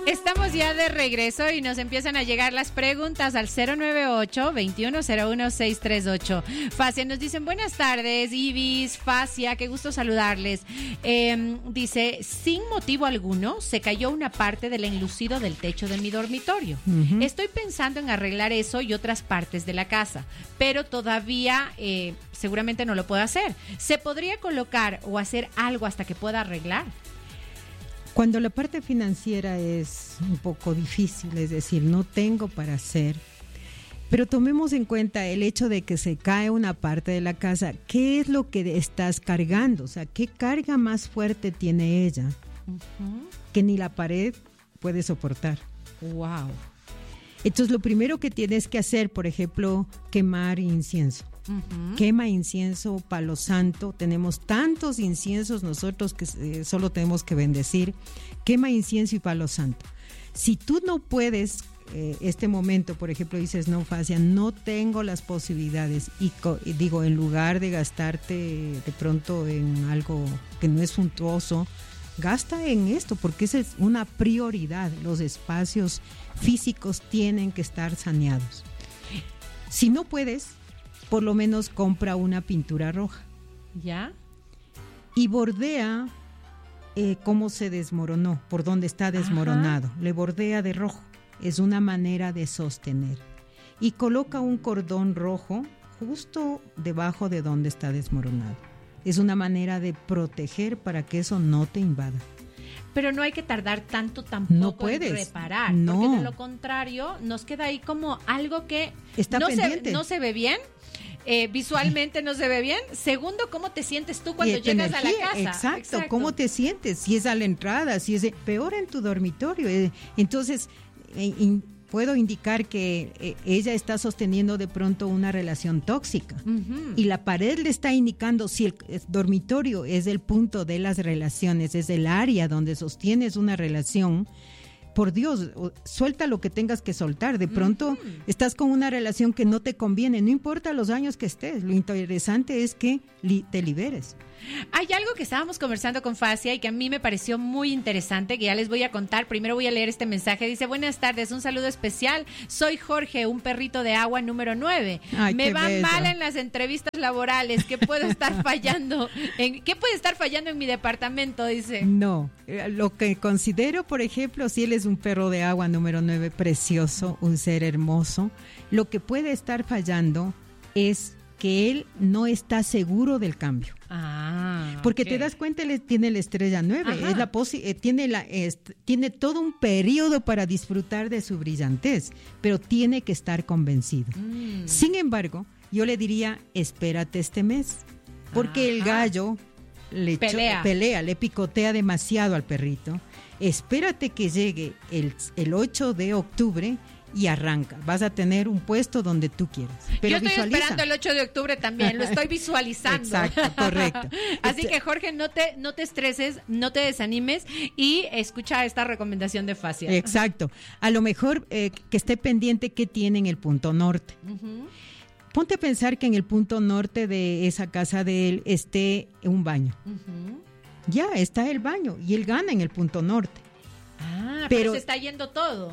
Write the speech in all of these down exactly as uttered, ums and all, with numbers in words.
Estamos ya de regreso y nos empiezan a llegar las preguntas al cero nueve ocho, veintiuno cero uno, seiscientos treinta y ocho. Facia, nos dicen buenas tardes, Ibis, Facia, qué gusto saludarles. Eh, dice, sin motivo alguno se cayó una parte del enlucido del techo de mi dormitorio. Uh-huh. Estoy pensando en arreglar eso y otras partes de la casa, pero todavía eh, seguramente no lo puedo hacer. ¿Se podría colocar o hacer algo hasta que pueda arreglar? Cuando la parte financiera es un poco difícil, es decir, no tengo para hacer, pero tomemos en cuenta el hecho de que se cae una parte de la casa, ¿qué es lo que estás cargando? O sea, ¿qué carga más fuerte tiene ella? Uh-huh. Que ni la pared puede soportar. Wow. Entonces, lo primero que tienes que hacer, por ejemplo, quemar incienso. Uh-huh. Quema incienso, palo santo. Tenemos tantos inciensos nosotros que eh, solo tenemos que bendecir. Quema incienso y palo santo. Si tú no puedes, eh, este momento, por ejemplo, dices, no, Facia, no tengo las posibilidades. Y, co- y digo, en lugar de gastarte de pronto en algo que no es suntuoso, gasta en esto, porque esa es una prioridad. Los espacios físicos tienen que estar saneados. Si no puedes, por lo menos compra una pintura roja. ¿Ya? Y bordea eh, cómo se desmoronó, por dónde está desmoronado. Ajá. Le bordea de rojo. Es una manera de sostener. Y coloca un cordón rojo justo debajo de donde está desmoronado. Es una manera de proteger para que eso no te invada. Pero no hay que tardar tanto tampoco no puedes, en reparar, no. porque de lo contrario nos queda ahí como algo que está no pendiente. Se, no se ve bien, eh, visualmente no se ve bien. Segundo, ¿cómo te sientes tú cuando llegas energía, a la casa? Exacto, exacto, ¿cómo te sientes? Si es a la entrada, si es peor en tu dormitorio. Eh, entonces, eh, in, puedo indicar que eh, ella está sosteniendo de pronto una relación tóxica. Uh-huh. Y la pared le está indicando si el, el dormitorio es el punto de las relaciones, es el área donde sostienes una relación. Por Dios, suelta lo que tengas que soltar. De pronto uh-huh. estás con una relación que no te conviene, no importa los años que estés. Lo interesante es que li- te liberes. Hay algo que estábamos conversando con Facia y que a mí me pareció muy interesante, que ya les voy a contar. Primero voy a leer este mensaje. Dice, buenas tardes, un saludo especial. Soy Jorge, un perrito de agua número nueve. Ay, me va bello. mal en las entrevistas laborales. ¿Qué puedo estar fallando? En, ¿Qué puede estar fallando en mi departamento? Dice. No, lo que considero, por ejemplo, si él es un perro de agua número nueve, precioso, un ser hermoso, lo que puede estar fallando es que él no está seguro del cambio. Ah, porque okay. te das cuenta, él tiene la estrella nueve, es la posi- eh, tiene, la, es, tiene todo un periodo para disfrutar de su brillantez, pero tiene que estar convencido. Mm. Sin embargo, yo le diría, espérate este mes, porque Ajá. el gallo le pelea. Cho- pelea, le picotea demasiado al perrito. Espérate que llegue el, el ocho de octubre y arranca. Vas a tener un puesto donde tú quieras. Pero yo estoy visualiza. esperando el ocho de octubre también, lo estoy visualizando. Exacto, correcto. Así que Jorge, no te, no te estreses, no te desanimes y escucha esta recomendación de Facia. Exacto. A lo mejor eh, que esté pendiente qué tiene en el punto norte. Uh-huh. Ponte a pensar que en el punto norte de esa casa de él esté un baño. Uh-huh. Ya está el baño y él gana en el punto norte. Ah, pero, pero se está yendo todo.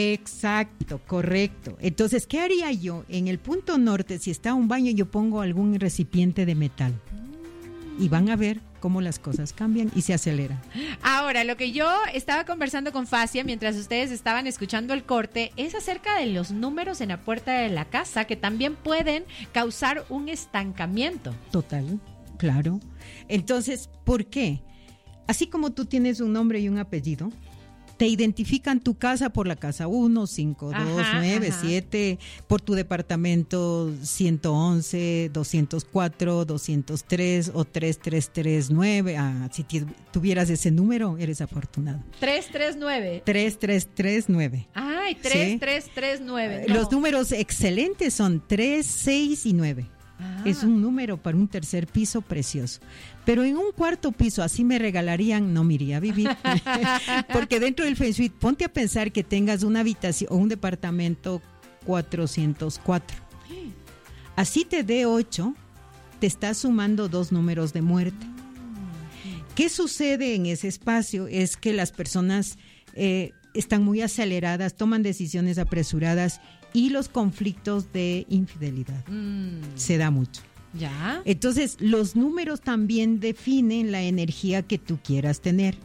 Exacto, correcto. Entonces, ¿qué haría yo? En el punto norte, si está un baño, yo pongo algún recipiente de metal. Mm. Y van a ver cómo las cosas cambian y se aceleran. Ahora, lo que yo estaba conversando con Facia mientras ustedes estaban escuchando el corte es acerca de los números en la puerta de la casa que también pueden causar un estancamiento. Total, claro. Entonces, ¿por qué? Así como tú tienes un nombre y un apellido, te identifican tu casa por la casa uno, cinco, dos, nueve, siete, por tu departamento ciento once, doscientos cuatro, doscientos tres o tres tres tres nueve. Ah, si t- tuvieras ese número, eres afortunado. tres tres nueve. tres tres tres nueve. Ay, tres tres tres nueve. ¿Sí? No. Los números excelentes son tres, seis y nueve. Ah. Es un número para un tercer piso precioso. Pero en un cuarto piso, así me regalarían, no me iría a vivir. Porque dentro del Feng Shui, ponte a pensar que tengas una habitación o un departamento cuatrocientos cuatro. Así te dé ocho, te estás sumando dos números de muerte. ¿Qué sucede en ese espacio? Es que las personas eh, están muy aceleradas, toman decisiones apresuradas y los conflictos de infidelidad. Mm. Se da mucho. Ya. Entonces, los números también definen la energía que tú quieras tener.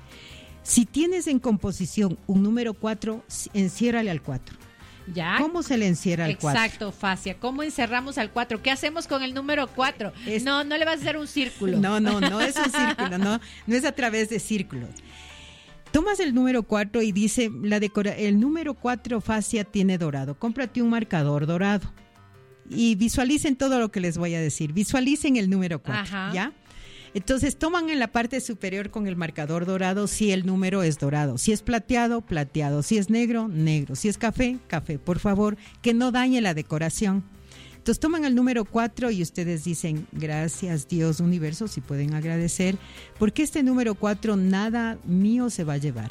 Si tienes en composición un número cuatro, enciérrale al cuatro. ¿Ya? ¿Cómo se le encierra al cuatro? Exacto, Facia. ¿Cómo encerramos al cuatro? ¿Qué hacemos con el número cuatro? Es... No, no le vas a hacer un círculo. No, no, no es un círculo, no, no es a través de círculos. Tomas el número cuatro y dice, la decora, el número cuatro, Facia, tiene dorado. Cómprate un marcador dorado. Y visualicen todo lo que les voy a decir. Visualicen el número cuatro, Ajá. ¿ya? Entonces toman en la parte superior con el marcador dorado si el número es dorado. Si es plateado, plateado. Si es negro, negro. Si es café, café. Por favor, que no dañe la decoración. Entonces toman el número cuatro y ustedes dicen, gracias Dios, universo, si pueden agradecer, porque este número cuatro nada mío se va a llevar.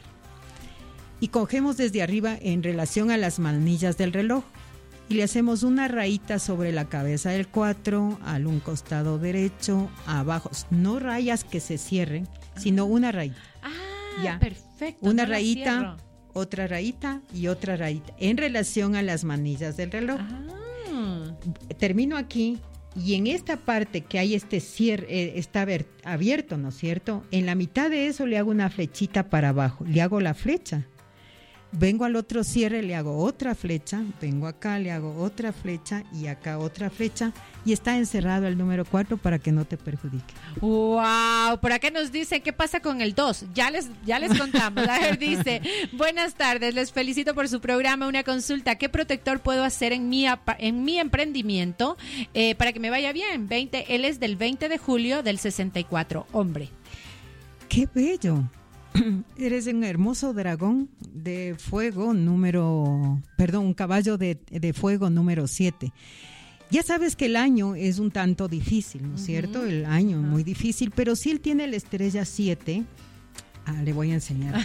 Y cogemos desde arriba en relación a las manillas del reloj. Y le hacemos una rayita sobre la cabeza del cuatro, al un costado derecho, abajo. No rayas que se cierren, sino una rayita. Ah, ¿ya? Perfecto. Una no rayita, otra rayita y otra rayita. En relación a las manillas del reloj. Ah. Termino aquí y en esta parte que hay este cierre, eh, está abierto, ¿no es cierto? En la mitad de eso le hago una flechita para abajo. Le hago la flecha. Vengo al otro cierre, le hago otra flecha, vengo acá, le hago otra flecha y acá otra flecha y está encerrado el número cuatro para que no te perjudique. ¡Wow! Por acá nos dicen, ¿qué pasa con el dos? Ya les, ya les contamos. A ver, dice, buenas tardes, les felicito por su programa. Una consulta, ¿qué protector puedo hacer en mi, en mi emprendimiento eh, para que me vaya bien? veinte, él es del veinte de julio del sesenta y cuatro, hombre. ¡Qué bello! Eres un hermoso dragón de fuego número, perdón, un caballo de, de fuego número siete. Ya sabes que el año es un tanto difícil, ¿no es uh-huh. cierto? El año uh-huh. muy difícil, pero si él tiene la estrella siete, ah, le voy a enseñar.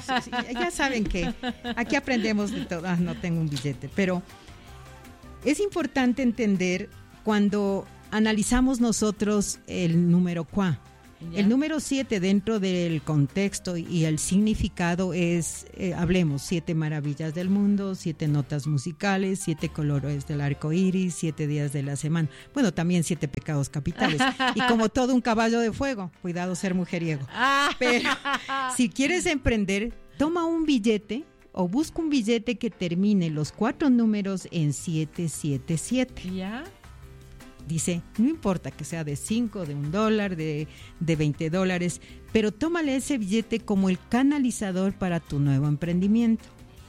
Ya saben que aquí aprendemos de todo. Ah, no tengo un billete, pero es importante entender cuando analizamos nosotros el número cuá. ¿Ya? El número siete dentro del contexto y el significado es, eh, hablemos, siete maravillas del mundo, siete notas musicales, siete colores del arco iris, siete días de la semana. Bueno, también siete pecados capitales. Y como todo un caballo de fuego, cuidado ser mujeriego. Pero si quieres emprender, toma un billete o busca un billete que termine los cuatro números en siete siete siete. ¿Ya? Dice, no importa que sea de cinco, de un dólar, de, de veinte dólares, pero tómale ese billete como el canalizador para tu nuevo emprendimiento.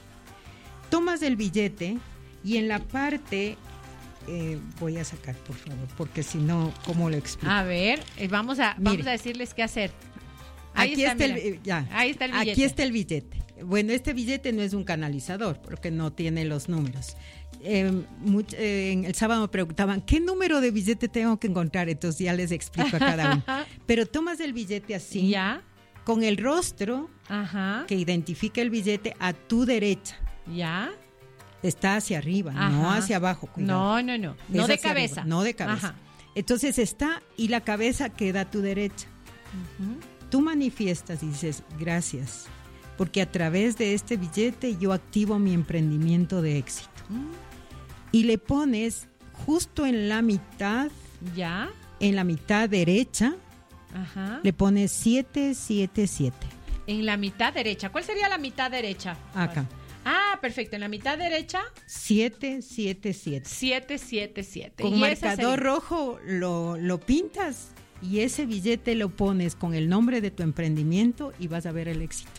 Tomas el billete y en la parte, eh, voy a sacar por favor, porque si no, ¿cómo lo explico? A ver, eh, vamos, a, vamos Mire, a decirles qué hacer. Ahí aquí está, está el, ya, ahí está el billete. Aquí está el billete. Bueno, este billete no es un canalizador porque no tiene los números. Eh, much, eh, en el sábado me preguntaban ¿qué número de billete tengo que encontrar? Entonces ya les explico a cada uno. Pero tomas el billete así, ¿ya? Con el rostro Ajá. que identifica el billete a tu derecha. ¿Ya? Está hacia arriba, Ajá. no hacia abajo. Cuidado. No, no, no. Es no de cabeza. Arriba, no de cabeza. Ajá. Entonces está y la cabeza queda a tu derecha. Uh-huh. Tú manifiestas y dices gracias, porque a través de este billete yo activo mi emprendimiento de éxito. Uh-huh. Y le pones justo en la mitad, ¿ya? En la mitad derecha, Ajá. le pones siete siete siete. En la mitad derecha. ¿Cuál sería la mitad derecha? Acá. Ah, perfecto. En la mitad derecha. siete siete siete. siete siete siete. Con marcador rojo lo, lo pintas y ese billete lo pones con el nombre de tu emprendimiento y vas a ver el éxito.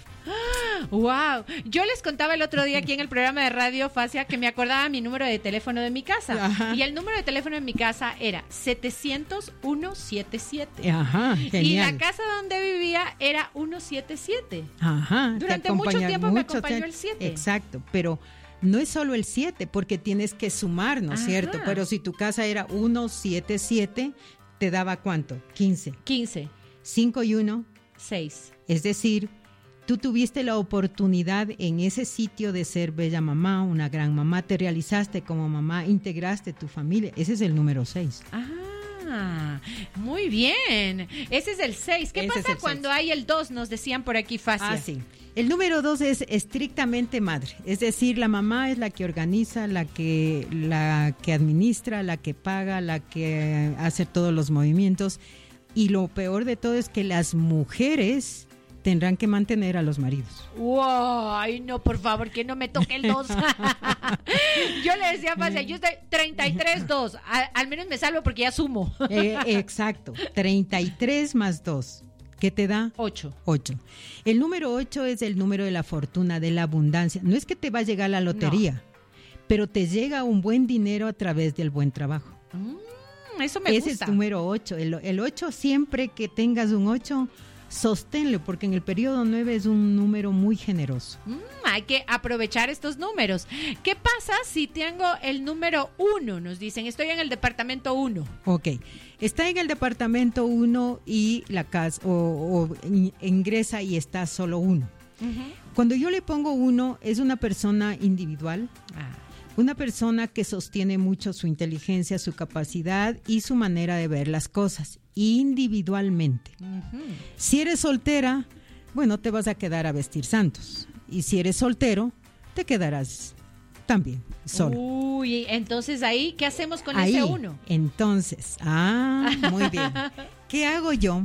¡Wow! Yo les contaba el otro día aquí en el programa de Radio Facia que me acordaba mi número de teléfono de mi casa. Ajá. Y el número de teléfono de mi casa era setecientos uno setenta y siete. Ajá, genial. Y la casa donde vivía era ciento setenta y siete. Ajá. Durante mucho tiempo mucho me acompañó te... el siete. Exacto, pero no es solo el siete porque tienes que sumar, ¿no es cierto? Pero si tu casa era ciento setenta y siete, ¿te daba cuánto? quince. quince. cinco y uno. seis. Es decir, tú tuviste la oportunidad en ese sitio de ser bella mamá, una gran mamá, te realizaste como mamá, integraste tu familia. Ese es el número seis. Ah, Ah, muy bien. Ese es el seis. ¿Qué Ese pasa cuando hay el dos? Nos decían por aquí, Facia. Ah, sí. El número dos es estrictamente madre, es decir, la mamá es la que organiza, la que, la que administra, la que paga, la que hace todos los movimientos. Y lo peor de todo es que las mujeres tendrán que mantener a los maridos. ¡Wow! Ay, no, por favor, que no me toque el dos. Yo le decía a Facia, yo estoy treinta y tres, dos. Al, al menos me salvo porque ya sumo. Eh, exacto, treinta y tres más dos. ¿Qué te da? Ocho. Ocho. El número ocho es el número de la fortuna, de la abundancia. No es que te va a llegar la lotería, no, pero te llega un buen dinero a través del buen trabajo. Mm, eso me Ese gusta. Ese es número ocho. El, el ocho, siempre que tengas un ocho, sosténlo, porque en el periodo nueve es un número muy generoso. Mm, hay que aprovechar estos números. ¿Qué pasa si tengo el número uno? Nos dicen, estoy en el departamento uno. Ok, está en el departamento uno y la casa, o, o ingresa y está solo uno. Uh-huh. Cuando yo le pongo uno, es una persona individual. Ah. Una persona que sostiene mucho su inteligencia, su capacidad y su manera de ver las cosas individualmente. Uh-huh. Si eres soltera, bueno, te vas a quedar a vestir santos. Y si eres soltero, te quedarás también solo. Uy, entonces ahí, ¿qué hacemos con ahí, ese uno? Entonces, ah, muy bien. ¿Qué hago yo?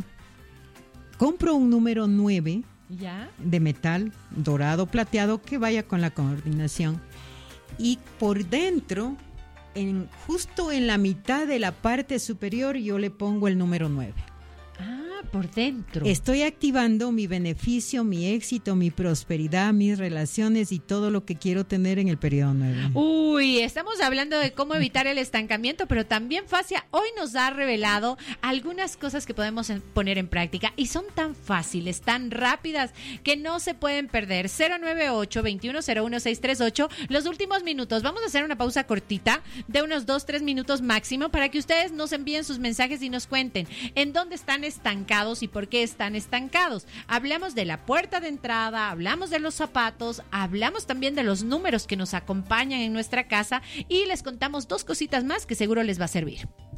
Compro un número nueve ¿Ya? de metal dorado plateado que vaya con la coordinación. Y por dentro, en, justo en la mitad de la parte superior, yo le pongo el número nueve. Ah, por dentro. Estoy activando mi beneficio, mi éxito, mi prosperidad, mis relaciones y todo lo que quiero tener en el periodo nueve. Uy, estamos hablando de cómo evitar el estancamiento, pero también Facia hoy nos ha revelado algunas cosas que podemos poner en práctica y son tan fáciles, tan rápidas que no se pueden perder. cero nueve ocho, veintiuno cero uno, seiscientos treinta y ocho, los últimos minutos. Vamos a hacer una pausa cortita de unos dos, tres minutos máximo para que ustedes nos envíen sus mensajes y nos cuenten en dónde están estancados y por qué están estancados. Hablamos de la puerta de entrada, hablamos de los zapatos, hablamos también de los números que nos acompañan en nuestra casa y les contamos dos cositas más que seguro les va a servir.